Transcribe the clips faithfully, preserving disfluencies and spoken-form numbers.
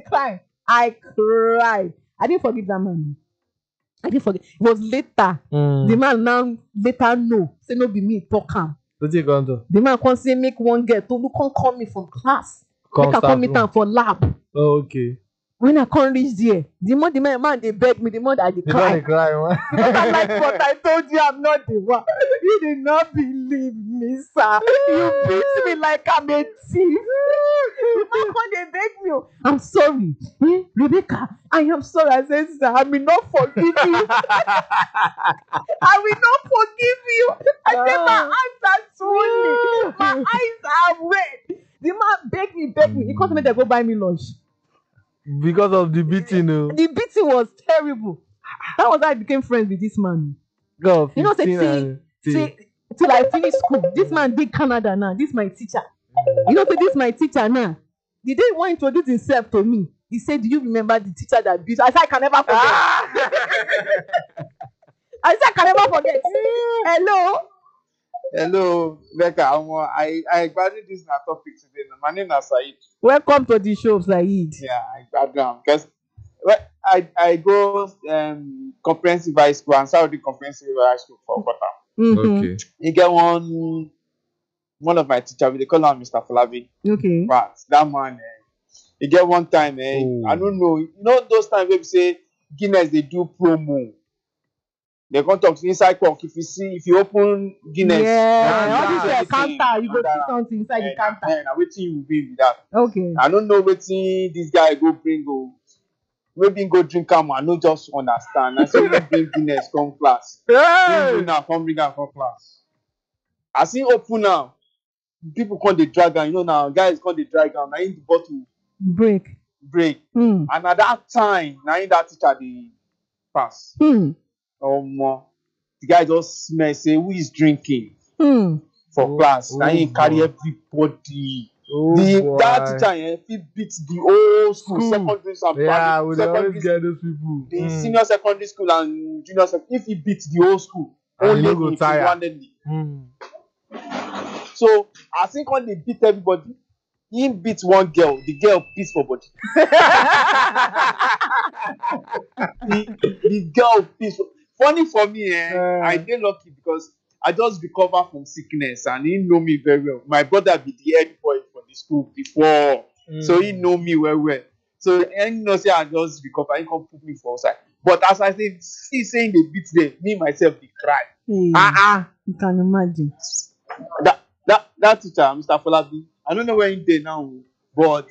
crying. I cried. I didn't forgive that man. I didn't forget. It was later. Mm. The man now later know. Say no be me talk am. What you going to? The man come say make one girl to look come call me from class. Come Make I start come meet from- am for lab. Oh, okay. When I come reach there, the more the man, man they beg me, the more I dey You don't cry. cry, man. I'm like, but I told you I'm not the one. You did not believe me, sir. You beat me like I'm a thief. The man come they beg me. Oh, I'm sorry. Eh, Rebecca, I am sorry. I said, sir, I will not forgive you. I will not forgive you. I said, my eyes are swollen. My eyes are red. The man beg me, beg me. He come to me to go buy me lunch. Because of the beating, no. The beating was terrible. That was how I became friends with this man. Go, You know, say, fifteen till, and- till, till I finish school, this man did Canada now. This my teacher. You know, say this my teacher now. The day he want to introduce himself to me, he said, do you remember the teacher that beat you? I said, I can never forget. I said, I can never forget. Hello? Hello, Becca. Um, I I graduated this na topic today. My name is Said. Welcome to the show, Said. Yeah, I graduated because well, I I go um comprehensive high school and Saudi comprehensive high school for Kota. Mm-hmm. Okay. You get one one of my teacher, we dey call him Mister Falabi. Okay. But that man, eh, you get one time, eh, Oh. I don't know. You know those times where we say Guinness they do promo. They come talk inside talk. If you see, if you open Guinness, Yeah, all you this see uh, everything counter, you go under- see something inside the eh, counter. eh, na wetin you be with that. Okay. I don't know wetin this guy go bring o. Maybe he go drink am, I no just understand. I say he bring Guinness come class. He go now come bring am come class. As he open now, people come dey drag am. You know now, guys come dey drag am. Na him the bottle Break. break. Hmm. And at that time, na him that teacher dey pass. Hmm. Omo, the guy just smell say who is drinking Hmm. for Oh, class. Na oh him carry boy. everybody. Oh, the boy. that teacher eh, fit beat the whole school, School. secondary and Yeah, primary, we dey secondary always get those people. the Mm. senior secondary school and junior secondary. If he beat the whole school, And only he no go him tire. single-handedly. Mm. So as he come dey beat everybody, he beat one girl. The girl piss for body. the, the girl piss. For, funny for me, eh, Eh. I dey lucky because I just recover from sickness and he know me very well. My brother be the head boy for the school before, so he know me well well. So and you know say I just recover, he come put me for outside. But as I say, see saying the beat there, me myself dey cry. Hey, Ah ah. you can imagine. That that that teacher, Mister Falabi, I don't know where he dey now, but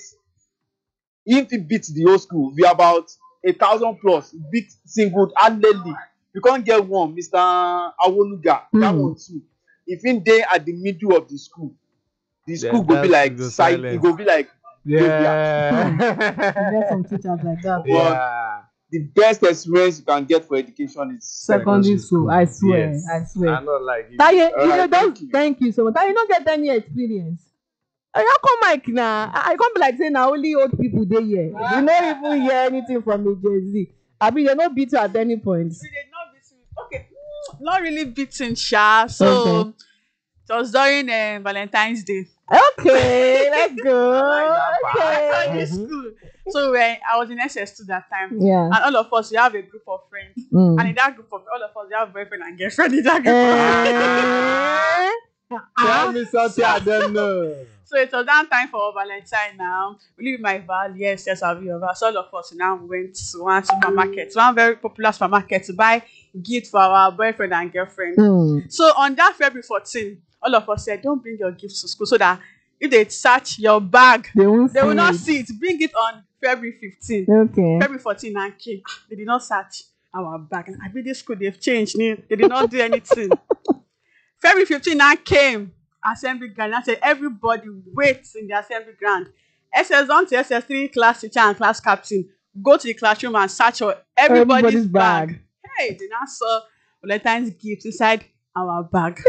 if he beat the whole school, we about a thousand plus, beat single handedly. You can't get one, Mister Awoluga, that Hmm. one too. If he dey at the middle of the school, the Yeah, school go be that's like the side, it silence. go be like Yeah. You get some teachers like that. Yeah. the best experience you can get for education is Secondary school, I swear, Yes. I swear. I not like it. Taye, you Alright, know, thank don't you. thank you so much. Taye, you don't get any experience. I don't come Mike now. I I can't be like saying now only old people they here. You don't even hear anything from the Jay Z. I mean, they not beat you at any point. We did not beat him. Okay, mm, not really beating Sha. So Okay. it was during uh, Valentine's Day. Okay, let's go. Okay. Secondary school. So when I was in S S two that time, Yeah. and all of us we have a group of friends, Mm. and in that group of all of us we have boyfriend and girlfriend in that group. Eh? Tell me something I don't know. So it was that time for Valentine now. We live in my val, yes, yes, I'll be over. So all of us now went to one supermarket, one very popular supermarket to buy gift for our boyfriend and girlfriend. Mm. So on that February fourteenth, all of us said, don't bring your gifts to school so that if they search your bag, They won't they will see not it. see it. Bring it on February fifteenth. Okay. February fourteenth and came. They did not search our bag. And I mean, this school, they've changed. They did not do anything. February fifteenth now came. Assembly ground. I said, everybody waits in the assembly ground. S S one to S S three class teacher and class captain go to the classroom and search for everybody's, Everybody's bag. bag. Hey, they now saw Valentine's gift inside our bag.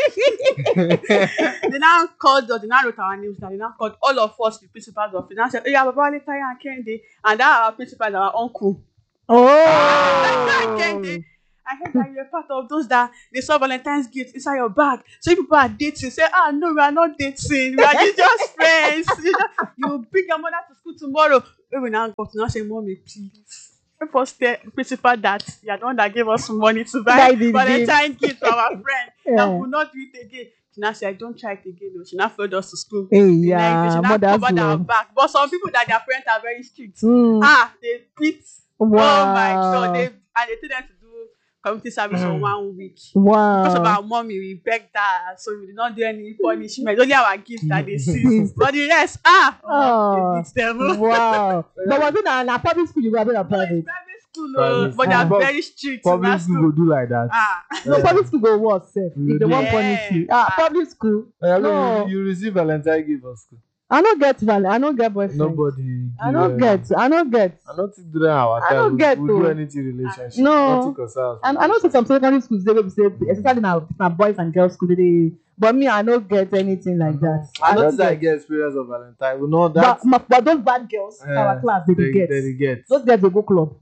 They now called us, they now wrote our names down, they now called all of us, the principal's office. They now said, oh yeah, Baba Valentine and Kende. And that our principal is our uncle. Oh. Kende. I heard that you're part of those that they saw Valentine's gifts inside your bag. So if people are dating, say, ah, no, we are not dating. We are just friends. You know, you will bring your mother to school tomorrow. We will now go to now say, mommy, please. First tell principal that you are the one that gave us money to buy Buy this Valentine gift for our friend. Yeah. That will not do it again. She now said, don't try it again. She now followed us to school. Hey, The next day, yeah, she now mother's covered our love. back. But some people that their parents are very strict. Mm. Ah, they beat. Wow. Oh my God. They and they told them to do community service for one week. Wow. Because of our mommy, we begged her, so we did not do any punishment. Only our gifts that they see. But the rest, ah, Oh. they beat them. Wow. But was it a public school you were in a No, it's private? private school, Private oh, but they school. are But very strict. in Public that school school. go do like that. Ah, No, Yeah. public school go what safe? You If they do. want Yeah. punish you. Ah, Ah. public school. Yeah, No. you, you receive Valentine gift for school. I don't get val. I don't get boyfriend. Nobody. I give, don't um, get. I don't get. I don't think during our I time don't we, get we do to. anything relationship. No. Nothing concerns. And I know see some secondary schools they will say, especially now, now boys and girls school, they. But me, I don't get anything like that. I don't noticed I get experience of Valentine. We know But, that. ma- but those bad girls in our class, they, they, dey get. They, they get Those girls they go club.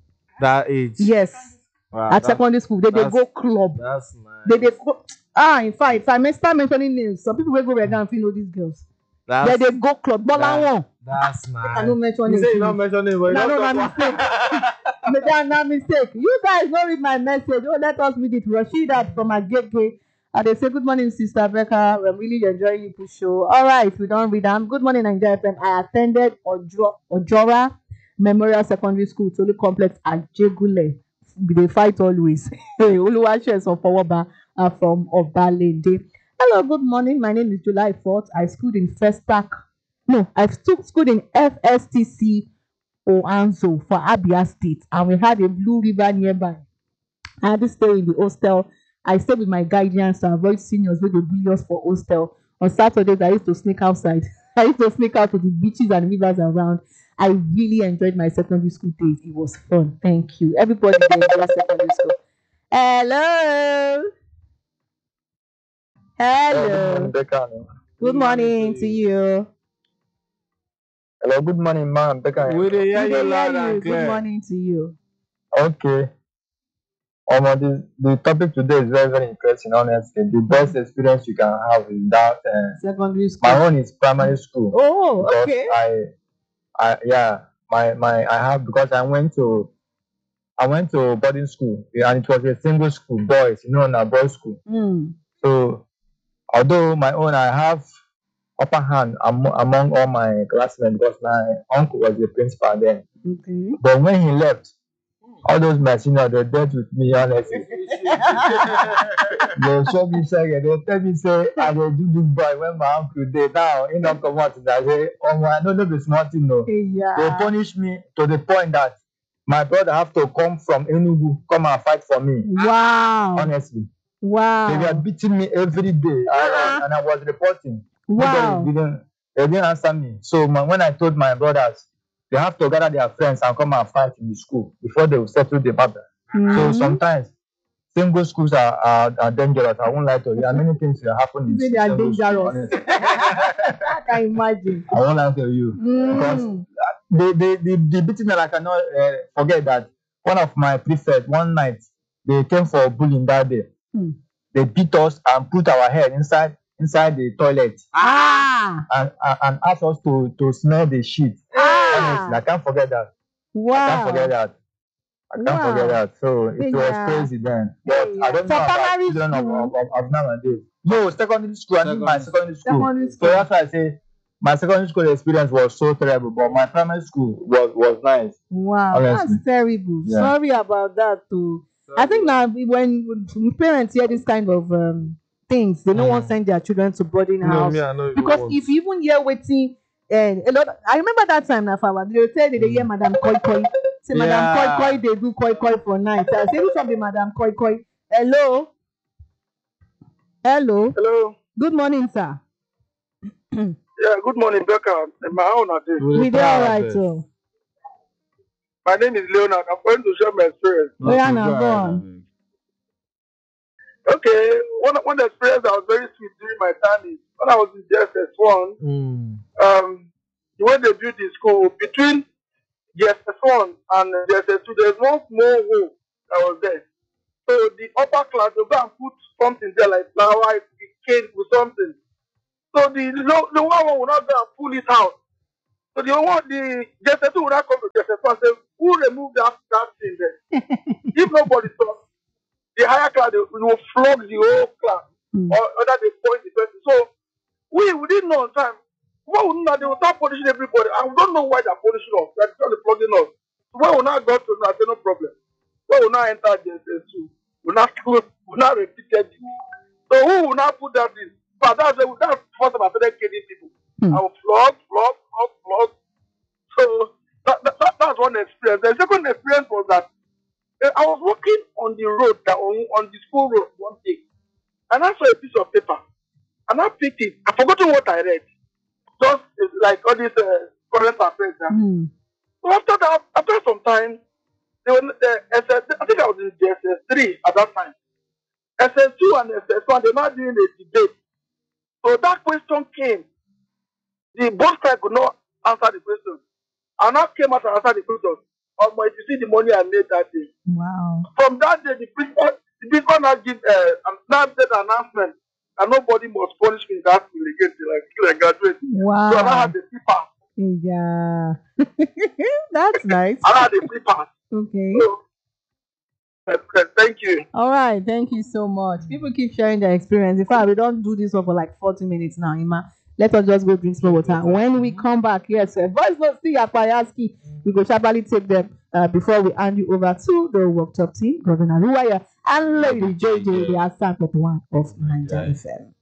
that age. Yes. Wow, At that- secondary school, they, they that's- go club. That's nice. They, they go, ah, in fact, if I may start mentioning names, some people will go back and feel know these girls. That's, They, they go club. But that- one. that's nice. I don't mention You names. say you please. not mention it, but you No, no, don't no, talk mistake. But that's not mistake. You guys don't read my message. Oh, let us read it. Rashida from Agege. And they say, good morning, Sister Becca. We're really enjoying you push show. All right, we don't read them. Good morning, Nigeria F M. I attended Ojo, Ojora Memorial Secondary School, Tolu Complex at Jegule. They fight always. Oluwaseun is from Fowoba uh, from Obalende. Hello, good morning. My name is July fourth. I schooled in First Pack. No, I took school in F S T C Oanzo for Abia State, and we had a Blue River nearby. I had to stay in the hostel. I stayed with my guardians to avoid seniors with the bully us for hostel. On Saturdays, I used to sneak outside. I used to sneak out to the beaches and rivers around. I really enjoyed my secondary school days. It was fun. Thank you. Everybody there enjoy secondary school. Hello. Hello. Good morning to you. Hello, good morning, ma'am. Becca. We dey hear Good you day, loud you. and Good clear. morning to you. Okay. Um, uh, the, the topic today is very, very interesting, honestly. The best experience you can have is that uh, Secondary school. my own is primary school. Oh, Because okay. I, I, yeah, my, my, I have, because I went to, I went to boarding school, yeah, and it was a single school, boys, you know, na boys school. Mm. So, although my own, I have upper hand among, among all my classmates because my uncle was the principal then. Okay. But when he left, all those my seniors, they dealt with me honestly. They show me second, they tell me say I go do this boy when my uncle dey now he don comot. I say, oh my, no, no be small thing no. They Yeah. punish me to the point that my brother have to come from Enugu come and fight for me. Wow. Honestly, they were Wow. beating me every day, I, and I was reporting. Nobody Wow. didn't, they didn't answer me. So my, when I told my brothers, they have to gather their friends and come and fight in the school before they will settle the matter. So Mhm. sometimes single schools are, are, are dangerous. I won't lie to you. And many things will happen in You say they are single school, dangerous. honestly. I can imagine. I won't lie to you. Because Mm. the, the, the, the beating that I cannot uh, forget that one of my prefects, one night, they came for bullying that day. Hmm. They beat us and put our head inside inside the toilet Ah. and, and, and asked us to, to smell the shit. Honestly, I Ah. can't forget that. I can't forget Wow. that. I can't Wow. forget that. So it was Yeah. crazy then. But Yeah. I don't For know about primary children of, school. of, of, of nowadays. No, secondary school. I mean my secondary school. Secondary So school. that's why I say my secondary school experience was so terrible, but my primary school was was nice. Wow. Honestly. That's terrible. Yeah. Sorry about that too. I think now when, when parents hear this kind of um, things, they don't want to send their children to boarding No, house. me, I know you Because won't. if you even hear waiting, and a lot, I remember that time na Fawa, they will tell you they hear Madam Koi Koi. Say Madam Yeah. Koi Koi, they do Koi Koi for night. I say which one be Madam Koi Koi? Hello, hello. Hello. Good morning, sir. Yeah, good morning, Becca. My own are this. We We dey dey try our alright, best. so. My name is Leonard. I'm going to share my experience. Oh, yeah, Okay, now, go go ahead, on. Abeg. Okay, one one experience that was very sweet during my time is when I was in J S S one. Mm. Um, the way they built the school between J S S one and J S S two, there's one small hole that was there. So the upper class will go and put something there like flower, cake with something. So the low, the one will not go and pull it out. So the one the J S S two will not come to J S S two and say, who removed that, that thing there? If nobody saw, the higher class they will flog the whole class. Mm. Or other they point the person. So we we didn't know on time. Why would not they will start punishing everybody? And we don't know why they're punishing us. They're just flogging us. So when we not got to know, I say no problem. When we not enter J S S two, we not we not repeated it. So who will not put that in? But that's the that's the first time I started killing people. Mm. I will flog, flog, flog, flog. So that, that, that that's one experience. The second experience was that uh, I was walking on the road that on, on the school road one day. And I saw a piece of paper. And I picked it. I forgotten what I read. Just uh, like all these uh, current affairs. Yeah. Mm. So after that, after some time, they were, uh, S S, I think I was in J S S three at that time. S S two and S S one, they were not doing a debate. So that question came. The both sides could not answer the question. And I came out and answered the question. Oh, but if you see the money I made that day. Wow. From that day, the principal, the principal now give uh, an announcement, and nobody must punish me in that school again till I, till I graduate. Wow. So I now had the paper. Yeah. That's nice. I now had the paper. Okay. So, uh, uh, thank you. All right. Thank you so much. People keep sharing their experience. In fact, we don't do this one for like forty minutes now, Ima. Let us just go drink some water. When we come back, yes, sir. Voice note still Yapayaski. We go sharply take them uh, before we hand you over to the worktop team, Governor Ruwaya and Lady J J, the Assam one of Nigeria F M.